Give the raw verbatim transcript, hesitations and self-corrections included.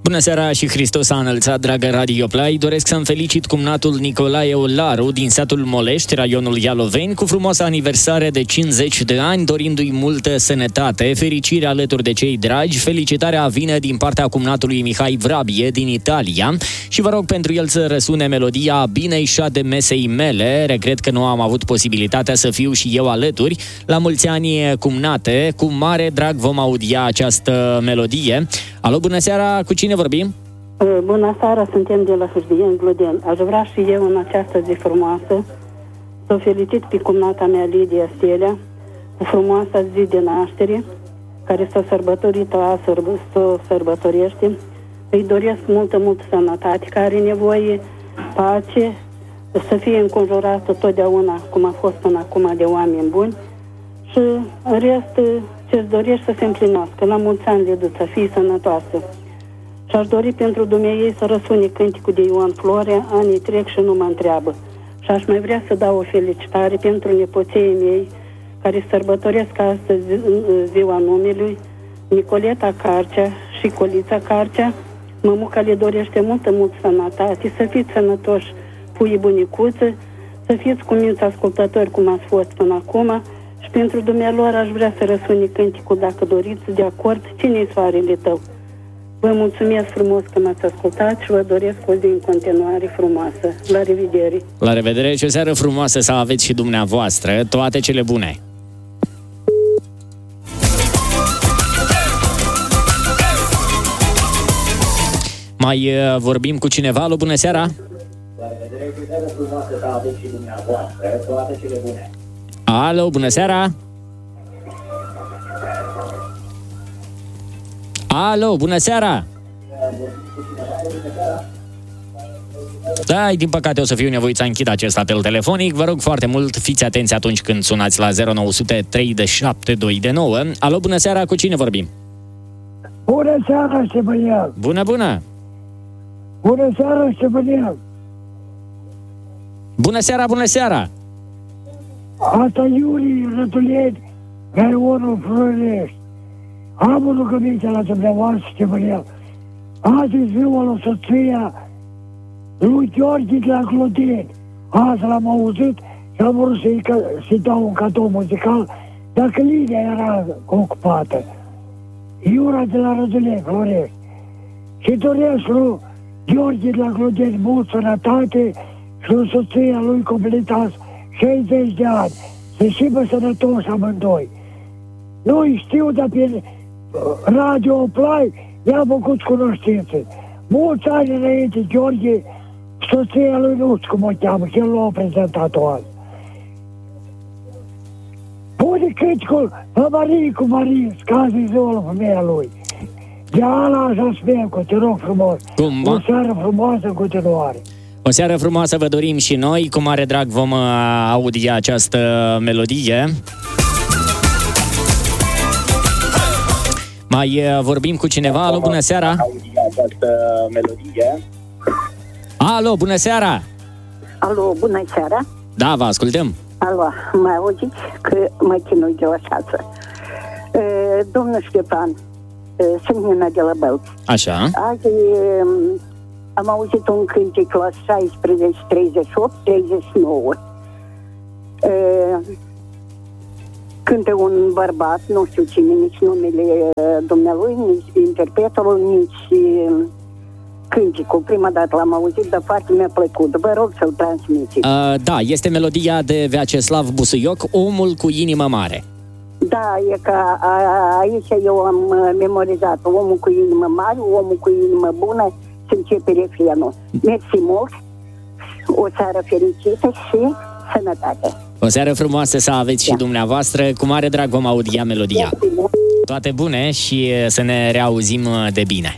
Bună seara și Hristos a înălțat, dragă Radio Play. Doresc să-mi felicit cumnatul Nicolae Olaru din satul Molești, raionul Ialoveni, cu frumoasă aniversare de cincizeci de ani, dorindu-i multă sănătate, fericire alături de cei dragi. Felicitarea vine din partea cumnatului Mihai Vrabie din Italia și vă rog pentru el să răsune melodia Binei șade mesei mele. Regret că nu am avut posibilitatea să fiu și eu alături. La mulți ani, cumnate, cu mare drag vom audia această melodie. Alo, bună seara, cu cine vorbim? Bună seara, suntem de la Hârdieni, Gluden. Aș vrea și eu în această zi frumoasă să o felicit pe cumnata mea Lidia Stelea cu frumoasa zi de naștere, care s-a sărbătorit, a sărbă, să sărbătorește. Îi doresc multă, multă sănătate, care are nevoie, pace, să fie înconjurată totdeauna, cum a fost până acum, de oameni buni și în rest ce-ți dorești să se împlinească. La mulți ani, Leduța, fii sănătoasă. Și aș dori pentru dumneiei să răsune cânticul de Ioan Florea, anii trec și nu mă întreabă. Și aș mai vrea să dau o felicitare pentru nepoții mei, care sărbătoresc astăzi ziua numelui, Nicoleta Carcea și Colița Carcea. Mămuca le dorește multă, multă sănătate, să fiți sănătoși, puii bunicuță, să fiți cuminți ascultători cum ați fost până acum. Și pentru dumnealor aș vrea să răsune cânticul, dacă doriți, de acord, cine-i soarele tău. Vă mulțumesc frumos că m-ați ascultat și vă doresc o zi în continuare frumoasă. La revedere! La revedere și o seară frumoasă să aveți și dumneavoastră. Toate cele bune! Mai uh, vorbim cu cineva? Alo, bună seara! La revedere și o seară frumoasă să aveți și dumneavoastră. Toate cele bune! Alo, bună seara! Alo, bună seara! Da, din păcate o să fiu nevoit să închid acest apel telefonic. Vă rog foarte mult, fiți atenți atunci când sunați la zero nouă zero trei șapte doi nouă. Alo, bună seara, cu cine vorbim? Bună seara, Ștefănian! Bună, bună! Bună seara, Ștefănian! Bună seara, bună seara! Asta Iurii Rătuleni, raionul Florești. Am o rugăminte la dumneavoastră, Ștefănian. Azi e ziua la soția lui Gheorghe de la Clodeni. Azi l-am auzit și am vrut să-i, să-i dau un cadou muzical, dacă linia era ocupată. Iura de la Răduleni, Florești. Și doresc lui Gheorghe de la Clodeni mult sănătate și lui soția lui completați șaizeci de ani. Să fim sănătoși amândoi. Noi știu de pe Radio Play, i-am făcut cunoștințe. Mulți ani înainte, Gheorghe, soția lui nu știu cum o cheamă, că el l-a prezentat-o azi. Pune criticul la Marie cu Marie, scazi ziua la femeia lui. Diana Jasmencu, te rog frumos. Cum? O seară frumoasă în continuare. O seară frumoasă vă dorim și noi. Cu mare drag vom audia această melodie. Mai vorbim cu cineva? Alo, bună seara! Această melodie. Alo, bună seara! Alo, bună seara! Da, vă ascultăm! Alo, mă auziți? Că mă chinui de o șață. E, domnul Ștefan, e, sunt Nina de la Bălți. Așa. Azi e, am auzit un cântec la șaisprezece treizeci și opt treizeci și nouă. E, cântă un bărbat, nu știu cine, nici numele dumnealui, nici interpretul, nici cântecul. Prima dată l-am auzit, dar foarte mi-a plăcut. Vă rog să-l transmiteți. Uh, da, este melodia de Vyacheslav Busuioc, Omul cu inimă mare. Da, e că a, aici eu am memorizat Omul cu inimă mare, Omul cu inimă bună, să începe refrenul. Mersi mult, o seară fericită și sănătate. O seară frumoasă să aveți și dumneavoastră. Cu mare drag vom audia melodia. Toate bune și să ne reauzim de bine.